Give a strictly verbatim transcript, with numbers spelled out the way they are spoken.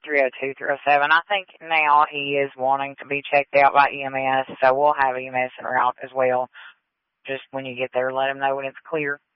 three oh two, three oh seven. I think now he is wanting to be checked out by E M S, so we'll have E M S en route as well. Just when you get there, let him know when it's clear.